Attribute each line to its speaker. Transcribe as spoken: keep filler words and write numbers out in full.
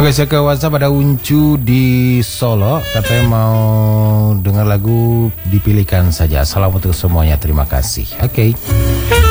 Speaker 1: Oke, saya ke WhatsApp. Ada Uncu di Solo, katanya mau dengar lagu Dipilihkan Saja. Salam untuk semuanya, terima kasih. Oke.